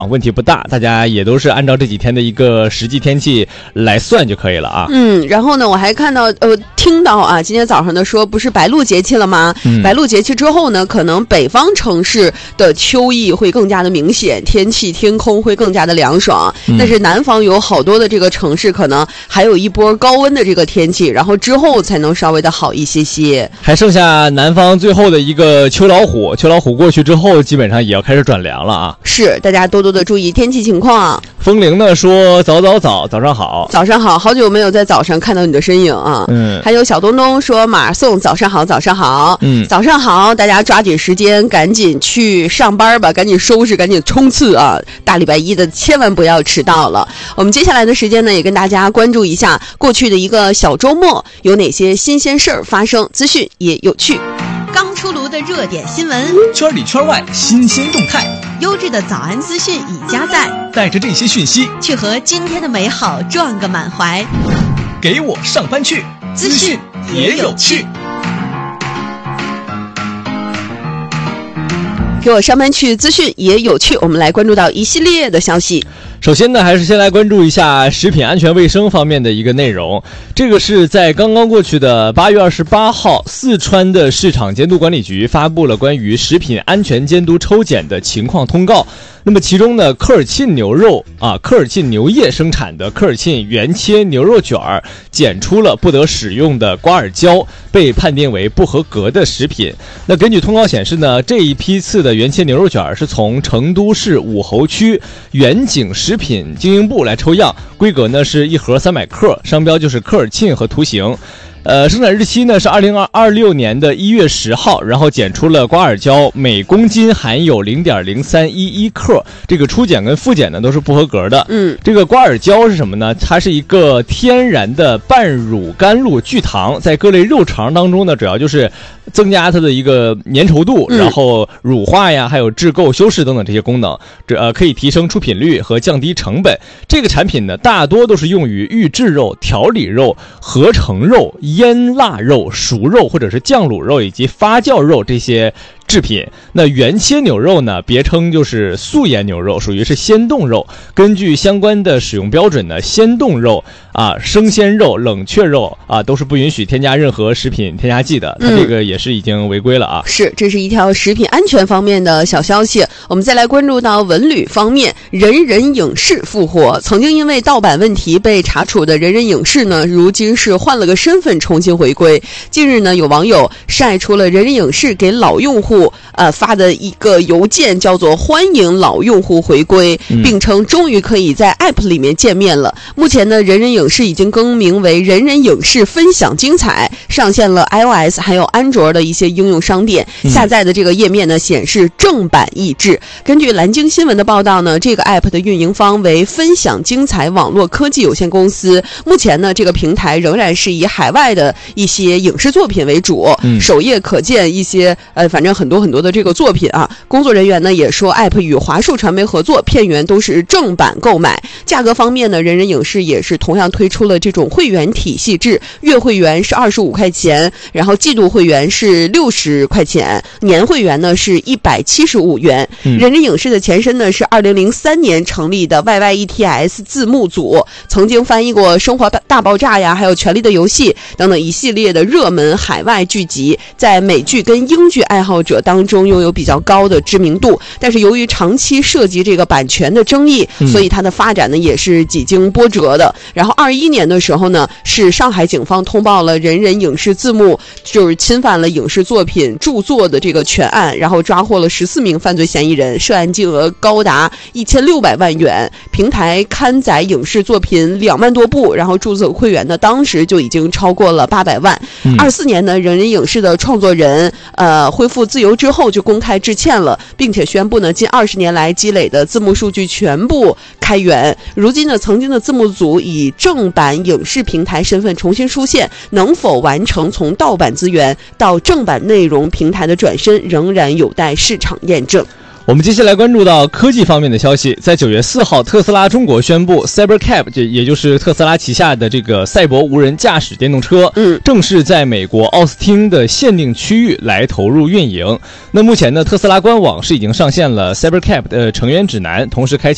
问题不大，大家也都是按照这几天的一个实际天气来算就可以了啊。 然后呢，我还看到听到啊，今天早上的说不是白露节气了吗？白露节气之后呢，可能北方城市的秋意会更加的明显，天空会更加的凉爽。但是南方有好多的这个城市，可能还有一波高温的这个天气，然后之后才能稍微的好一些些。 还剩下南方最后的一个秋老虎过去之后，基本上也要开始转凉了啊。 是，大家多多的注意天气情况。 风铃呢说早上好， 早上好，好久没有在早上看到你的身影啊。还有小东东说马送早上好，早上好，早上好，大家抓紧时间，赶紧去上班吧，赶紧收拾，赶紧冲刺啊！大礼拜一的千万不要迟到了。我们接下来的时间呢，也跟大家关注一下过去的一个小周末有哪些新鲜事儿发生，资讯也有趣。刚出炉的热点新闻， 圈里圈外新鲜动态， 优质的早安资讯已加载， 带着这些讯息去和今天的美好撞个满怀。 给我上班去，资讯也有趣。 给我上班去，资讯也有趣。我们来关注到一系列的消息。 首先呢，还是先来关注一下食品安全卫生方面的一个内容。这个是在刚刚过去的8月28号，四川的市场监督管理局发布了关于食品安全监督抽检的情况通告。那么其中呢，科尔沁牛肉科尔沁牛业生产的科尔沁原切牛肉卷检出了不得使用的瓜尔胶，被判定为不合格的食品。那根据通告显示呢，这一批次的原切牛肉卷是从成都市武侯区远景食品经营部来抽样，规格呢是1盒300克，商标就是科尔沁和图形。生产日期呢是2026年的1月10号，然后检出了瓜尔胶每公斤含有0.0311克，这个初检跟复检呢都是不合格的。这个瓜尔胶是什么呢？它是一个天然的半乳甘露聚糖，在各类肉肠当中呢，主要就是增加它的一个粘稠度，然后乳化呀，还有致垢、修饰等等这些功能，可以提升出品率和降低成本。这个产品呢，大多都是用于预制肉、调理肉、合成肉、腌腊肉、熟肉或者是酱卤肉以及发酵肉这些制品。那原切牛肉呢，别称就是素腌牛肉，属于是鲜冻肉。根据相关的使用标准呢，鲜冻肉生鲜肉、冷却肉都是不允许添加任何食品添加剂的。它这个也是已经违规了啊。 是，这是一条食品安全方面的小消息。我们再来关注到文旅方面，人人影视复活。曾经因为盗版问题被查处的人人影视呢，如今是换了个身份重新回归。近日呢，有网友晒出了人人影视给老用户发的一个邮件，叫做欢迎老用户回归，并称终于可以在 App 里面见面了。目前呢，人人影视已经更名为人人影视分享精彩，上线了 iOS 还有安卓的一些应用商店。下载的这个页面呢，显示正版译制。根据蓝鲸新闻的报道呢，这个 App 的运营方为分享精彩网络科技有限公司。目前呢，这个平台仍然是以海外的一些影视作品为主，首页可见一些反正很多的这个作品啊。工作人员呢也说 App 与华数传媒合作，片源都是正版购买。价格方面呢，人人影视也是同样推出了这种会员体系制，月会员是25块钱，然后季度会员是60块钱，年会员呢是175元。人人影视的前身呢是2003年成立的 YYETS 字幕组，曾经翻译过《生活大爆炸》呀，还有《权力的游戏》等等一系列的热门海外剧集，在美剧跟英剧爱好者当中拥有比较高的知名度。但是由于长期涉及这个版权的争议，所以它的发展呢也是几经波折的。然后21年的时候呢，是上海警方通报了人人影视字幕就是侵犯了影视作品著作的这个权案，然后抓获了14名犯罪嫌疑人，涉案金额高达1600万元。平台刊载影视作品2万多部，然后注册会员呢当时就已经超过了800万。24年呢，人人影视的创作人恢复自由之后就公开致歉了，并且宣布呢近20年来积累的字幕数据全部开源。如今呢，曾经的字幕组以正版影视平台身份重新出现，能否完成从盗版资源到正版内容平台的转身，仍然有待市场验证。 我们接下来关注到科技方面的消息。在9月4号，特斯拉中国宣布 Cybercab， 也就是特斯拉旗下的这个赛博无人驾驶电动车，正式在美国奥斯汀的限定区域来投入运营。那目前呢，特斯拉官网是已经上线了 Cybercab 的成员指南，同时开启